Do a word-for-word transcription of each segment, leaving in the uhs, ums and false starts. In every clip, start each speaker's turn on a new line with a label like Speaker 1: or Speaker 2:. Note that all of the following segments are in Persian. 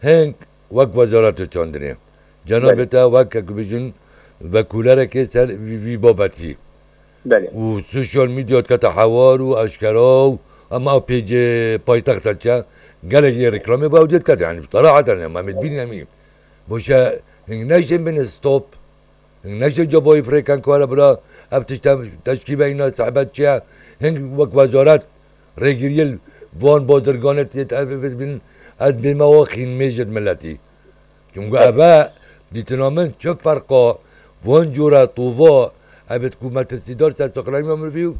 Speaker 1: هنگ وک وزارت چاندنه جناب تا وک کبیجن وکولاره که سر وی وی بابتی
Speaker 2: بله
Speaker 1: و سوشال میدیات که تحوار و اشکرا و اما پیج پایتخت چه قال لي ريكلامي بوديت كده يعني بصراحة أنا ما متبيني أمي بوشا نجم بين ستوب نجم جابوا يفريكان كوالا بلا أفتش تشكيبة إنا صاحبات شيا هنگ وك وزارات رجيل فون بودرگانت يتعرف بين أد بمواخين ميجر ملتي چونگو أبا ديتنامن شو فرقا فون جورا طوفا أبت كومات السيدار ساتقلاني عمر فيه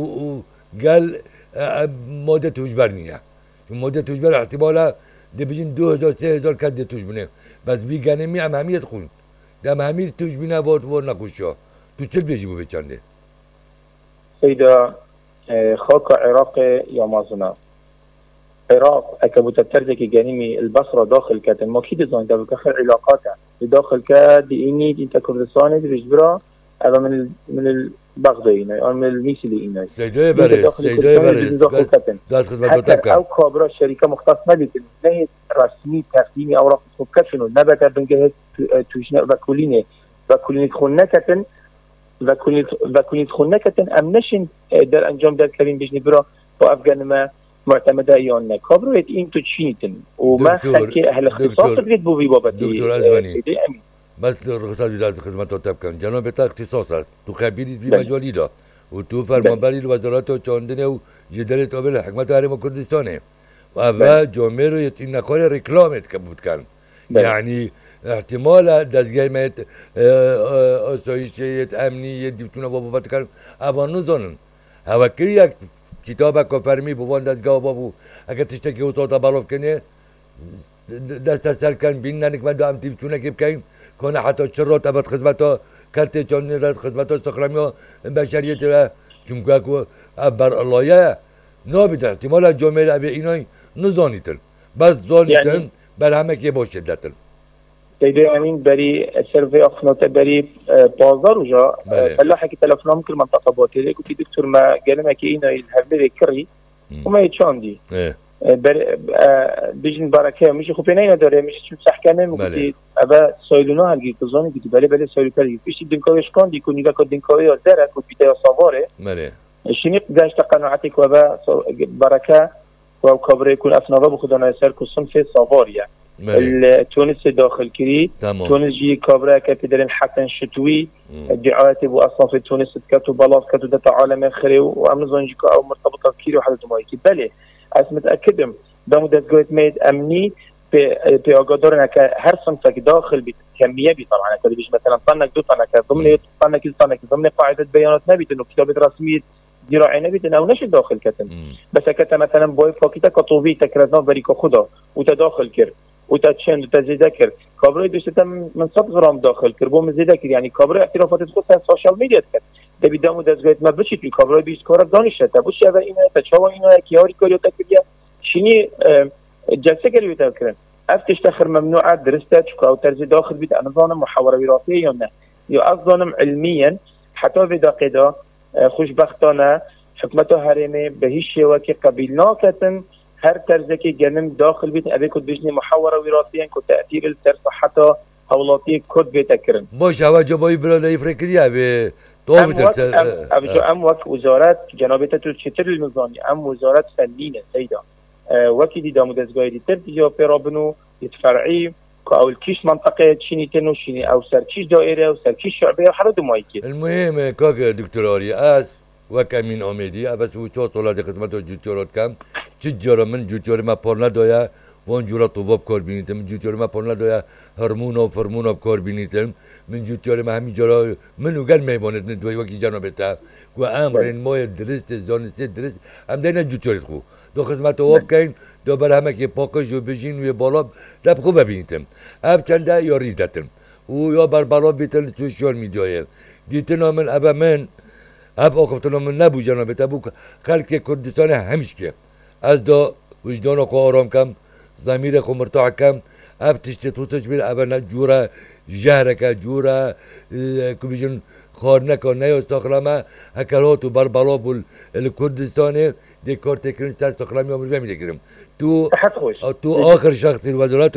Speaker 1: وقال مادة تجبرنيه مدة تجبر احتمالا دي بيجين دو هزار سه هزار كد توش بنه بس بي گنمی هم همیت خون دم همیر توش بینه وار وار نکوشا تو چل بیجی بو بچنده
Speaker 2: سيدا خاك عراق يا مازنا عراق اكبوت الترزكي جانيمي البصره داخل كاتن ما كيد زين ده بكخر علاقاته داخل كاد اني انت كردستان دي بجبرا هذا من من البغدادي او من الميسلي انه
Speaker 1: سيدي بري سيدي بري داس خدمتك
Speaker 2: او كابرا شركه مختصه نبيت نهي رسمي تقديمي اوراق كشنو نبات بنجهز توشنا باكوليني باكوليني خنكتن باكوليني باكوليني خنكتن امنشن در انجام در كريم بجني برا وافغان ما معتمده ايون كابرو این تو چینیتن و ما خلقی اهل اختصاص بگید بو بی بابتی
Speaker 1: دکتر ازمانی بس رخصت بداد خدمت رو تب کن جناب تا اختصاص هست تو خبیری فی مجالی دا و تو فرمانبری وزارت و چاندنه و جدل تابل حکمت حرم کردستانه و اول جامعه رو این نخواه رکلامت که بود کن یعنی احتمال دستگاه مهت آسایشیت امنیت دیوتونه بابا بات کن اوان نزانن هوکری یک کتاب که فرمی بوان دستگاه بابو اگه تشتکی و صوتا بالاف کنه دست سر کن بین ننک من دو هم دیوتونه که بکن کنه حتی چرا تبت خدمتا کرته چاندنی رد خدمتا استقرامی ها بشریت را چونکه اکو بر اللایه نابید احتمال جامعه لعبه اینای نزانیتن بس زانیتن یعنی بر همه که باشه دتن
Speaker 2: تيدي امين بري سيرفي اخنوت بري بازار وجا فلاحه كي تلفنهم كل منطقه بوتي كنت دكتور ما قال ما كاين الهبل كري وما يتشاندي بيجن بركه مش خوبينين داره مش شو صح كان ممكن ابا سويلونا هلقي تظني قلت بالي بالي سويلو كري فيش دنكويش كان دي كوني باكو دنكوي داره كنت بيتا صافوري
Speaker 1: مالي
Speaker 2: شنو قداش تقنعتك وبا بركه وكبر يكون افنابا بخدنا سيركو صنف صافوريا التونس داخل كري تونس جي كابرا كابيدرين حسن شتوي الدعايات ابو اصلا في تونس كاتو بلاص كاتو دتا عالم خري وامازون جي او مرتبطه كيري وحده مايكي بلي اس متاكدم بمدة جوت ميد امني في في اقدرنا كهر صنفك داخل بكميه بي طبعا كده بيش مثلا طنك دو طنك ضمن طنك طنك ضمن قاعده بيانات نبيت انه كتابه رسميه دراعي نبيت انه نش داخل كتن بس كتا مثلا بوي فاكيتا كطوبي تكرزنا بريكو خدا وتداخل كر وتتشند وتزيدكر كابرا دوشتا من صد غرام داخل كربو مزيدكر يعني كابرا اعترافات تخص السوشيال ميديا كت ده بيدامو دزغيت ما بشي في كابرا بيش كار دانش تا بوش اول اینا تچاوا اینا کیاری کاریو تکریا شینی جلسه کریو تکرن افتش تخر ممنوعه درسته او ترزي داخل بيت انظام محاوره وراثيه یا نه یا اظن علميا حتى بدا قدا خوشبختانه حکمت حرمه به هیچ شیوه قبیل ناکتن هر ترزكي جنم داخل بيت ابي كنت بيجني محاوره وراثيا كنت تاثير الترس حتى حولاتي كود بيتكرن
Speaker 1: باش هوا جباي برادة افريقيا به طوب
Speaker 2: ترس ام ام وك وزارات جنابته تو چتر الميزاني ام وزارات فنينه سيدا أه وكي دي دامو دزغاي دي ترتيجا بيرابنو يتفرعي او الكيش منطقه تشيني تنو شيني او سركيش دائره او سركيش شعبيه حرد مايكي
Speaker 1: المهم كاك دكتور اري اس وكمين اميدي بس وشو طلعت خدمته جوتيورات كم چجورا من جوتيور ما پرنا دويا وان جورا طوباب کار بینیتم من جوتیور ما پرنا دویا هرمون و فرمون و کار بینیتم من جوتیور ما همین جورا منو گل میباند ندوی وکی جناب تا و امر ما درست زانست درست هم دینا جوتیورت خو دو خدمت واب کین دو بر همه که پاکش و بجین و بالا لب خو ببینیتم اب چنده یا ریدتم و یا بر بالا بیتن سوشیال میدیای دیتنا من ابا من اب آقفتنا من نبو جناب تا بو خلق کردستان همش که از دا وجدان خو آرام کم ضمیر خو مرتاح کم اب تشت توتش بیر اب جورا جهرک جورا کبیجن خارنک و نه استقلامه هکلات و بر بالا بول الکردستانه دی کار تکرین است استقلامی آمریکا می‌دهیم تو تو آخر شخص وزارت